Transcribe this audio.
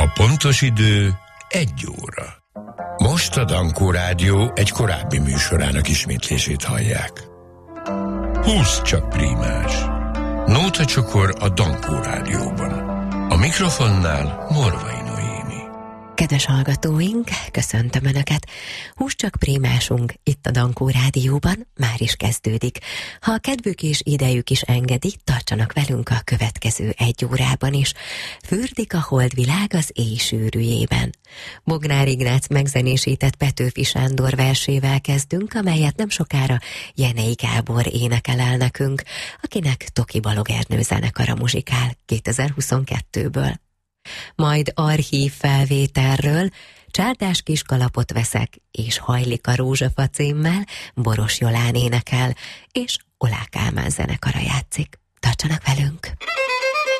A pontos idő 1 óra. Most a Dankó Rádió egy korábbi műsorának ismétlését hallják. 20 csak prímás. Nótacsokor a Dankó Rádióban. A mikrofonnál Morvai Noémi. Kedves hallgatóink, köszöntöm Önöket! 20 csak prímásunk itt a Dankó Rádióban már is kezdődik. Ha a kedvük és idejük is engedi, tartsanak velünk a következő 1 órában is. Fürdik a holdvilág az éj sűrűjében. Bognár Ignác megzenésített Petőfi Sándor versével kezdünk, amelyet nem sokára Jenei Gábor énekel el nekünk, akinek Toki Balog Ernő zenekara muzsikál 2022-ből. Majd archív felvételről Csárdás kiskalapot veszek, és Hajlik a rózsafa címmel Boros Jolán énekel, és Olá Kálmán zenekara játszik. Tartsanak velünk!